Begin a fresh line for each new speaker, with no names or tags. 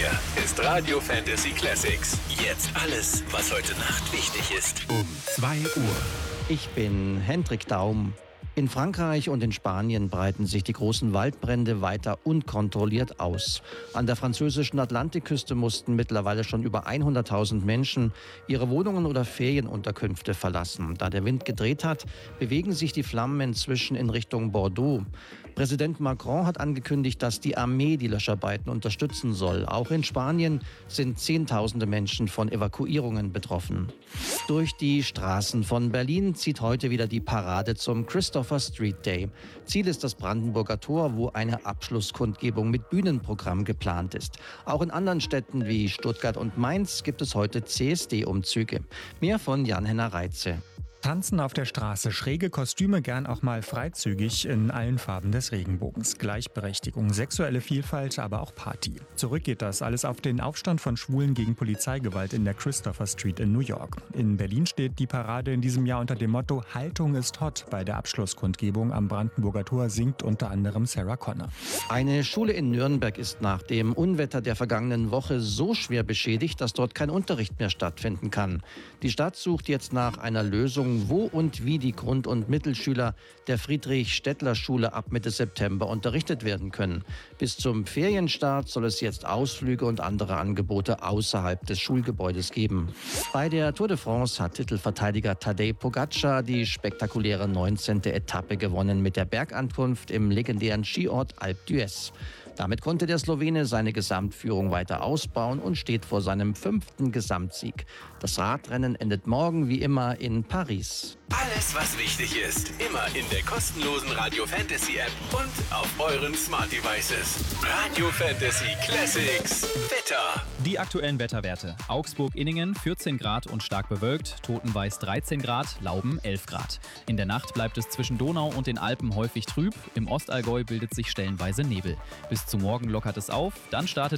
Hier ist Radio Fantasy Classics. Jetzt alles, was heute Nacht wichtig ist. Um 2 Uhr.
Ich bin Hendrik Daum. In Frankreich und in Spanien breiten sich die großen Waldbrände weiter unkontrolliert aus. An der französischen Atlantikküste mussten mittlerweile schon über 100.000 Menschen ihre Wohnungen oder Ferienunterkünfte verlassen. Da der Wind gedreht hat, bewegen sich die Flammen inzwischen in Richtung Bordeaux. Präsident Macron hat angekündigt, dass die Armee die Löscharbeiten unterstützen soll. Auch in Spanien sind Zehntausende Menschen von Evakuierungen betroffen. Durch die Straßen von Berlin zieht heute wieder die Parade zum Christopher Street Day. Ziel ist das Brandenburger Tor, wo eine Abschlusskundgebung mit Bühnenprogramm geplant ist. Auch in anderen Städten wie Stuttgart und Mainz gibt es heute CSD-Umzüge. Mehr von Jan-Henner Reitze.
Tanzen auf der Straße, schräge Kostüme, gern auch mal freizügig in allen Farben des Regenbogens. Gleichberechtigung, sexuelle Vielfalt, aber auch Party. Zurück geht das alles auf den Aufstand von Schwulen gegen Polizeigewalt in der Christopher Street in New York. In Berlin steht die Parade in diesem Jahr unter dem Motto Haltung ist hot. Bei der Abschlusskundgebung am Brandenburger Tor singt unter anderem Sarah Connor.
Eine Schule in Nürnberg ist nach dem Unwetter der vergangenen Woche so schwer beschädigt, dass dort kein Unterricht mehr stattfinden kann. Die Stadt sucht jetzt nach einer Lösung, wo und wie die Grund- und Mittelschüler der Friedrich-Städtler-Schule ab Mitte September unterrichtet werden können. Bis zum Ferienstart soll es jetzt Ausflüge und andere Angebote außerhalb des Schulgebäudes geben. Bei der Tour de France hat Titelverteidiger Tadej Pogačar die spektakuläre 19. Etappe gewonnen mit der Bergankunft im legendären Skiort Alpe d'Huez. Damit konnte der Slowene seine Gesamtführung weiter ausbauen und steht vor seinem 5. Gesamtsieg. Das Radrennen endet morgen wie immer in Paris.
Alles, was wichtig ist, immer in der kostenlosen Radio Fantasy App und auf euren Smart Devices. Radio Fantasy Classics. Wetter.
Die aktuellen Wetterwerte. Augsburg-Inningen 14 Grad und stark bewölkt, Totenweiß 13 Grad, Lauben 11 Grad. In der Nacht bleibt es zwischen Donau und den Alpen häufig trüb, im Ostallgäu bildet sich stellenweise Nebel. Bis zu morgen lockert es auf, dann startet